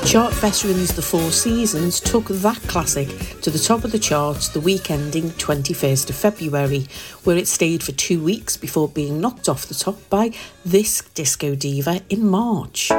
Chart veterans The Four Seasons took that classic to the top of the charts the week ending 21st of February, where it stayed for 2 weeks before being knocked off the top by this disco diva in March.